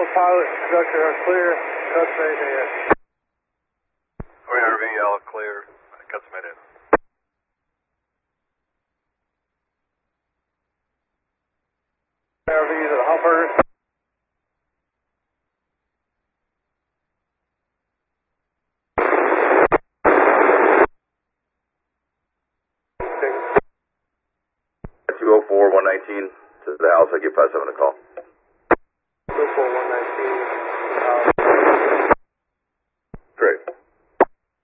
pilot, conductor are clear. Cuts made in. RV, all clear. Cuts made in. RV to the Humber. Two 204-119 to the house. I'll give 57 a call. 204-119.